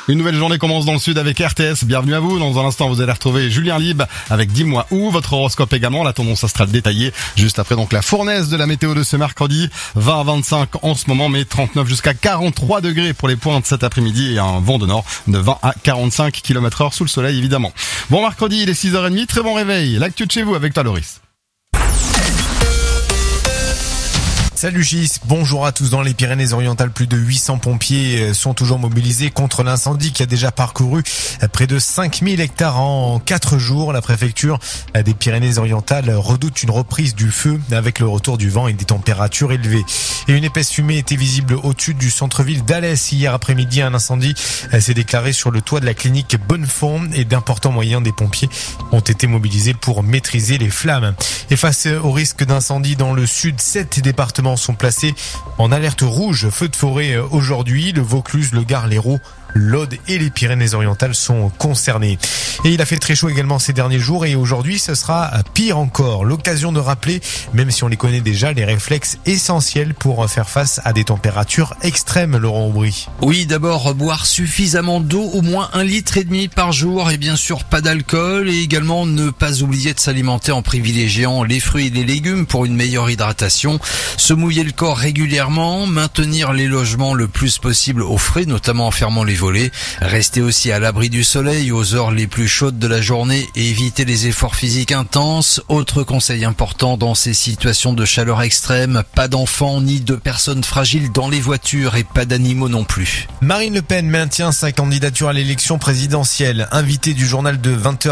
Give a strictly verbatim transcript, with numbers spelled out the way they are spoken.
Une nouvelle journée commence dans le sud avec R T S. Bienvenue à vous. Dans un instant, vous allez retrouver Julien Lib avec Dis-moi où. Votre horoscope également, la tendance astrale détaillée. Juste après donc la fournaise de la météo de ce mercredi. vingt à vingt-cinq en ce moment, mais trente-neuf jusqu'à quarante-trois degrés pour les pointes cet après-midi et un vent de nord de vingt à quarante-cinq kilomètres heure sous le soleil évidemment. Bon mercredi, il est six heures trente. Très bon réveil. L'actu de chez vous avec toi Loris. Salut Gis, bonjour à tous. Dans les Pyrénées-Orientales, plus de huit cents pompiers sont toujours mobilisés contre l'incendie qui a déjà parcouru près de cinq mille hectares en quatre jours. La préfecture des Pyrénées-Orientales redoute une reprise du feu avec le retour du vent et des températures élevées. Et une épaisse fumée était visible au-dessus du centre-ville d'Alès. Hier après-midi, un incendie s'est déclaré sur le toit de la clinique Bonnefond et d'importants moyens des pompiers ont été mobilisés pour maîtriser les flammes. Et face au risque d'incendie dans le sud, sept départements sont placés en alerte rouge. Feu de forêt aujourd'hui, le Vaucluse, le Gard, l'Hérault, l'Aude et les Pyrénées-Orientales sont concernés. Et il a fait très chaud également ces derniers jours et aujourd'hui ce sera pire encore. L'occasion de rappeler, même si on les connaît déjà, les réflexes essentiels pour faire face à des températures extrêmes, Laurent Aubry. Oui, d'abord boire suffisamment d'eau, au moins un litre et demi par jour et bien sûr pas d'alcool et également ne pas oublier de s'alimenter en privilégiant les fruits et les légumes pour une meilleure hydratation, se mouiller le corps régulièrement, maintenir les logements le plus possible au frais, notamment en fermant les volets, rester aussi à l'abri du soleil aux heures les plus chaudes de la journée et éviter les efforts physiques intenses. Autre conseil important dans ces situations de chaleur extrême, pas d'enfants ni de personnes fragiles dans les voitures et pas d'animaux non plus. Marine Le Pen maintient sa candidature à l'élection présidentielle. Invitée du journal de vingt heures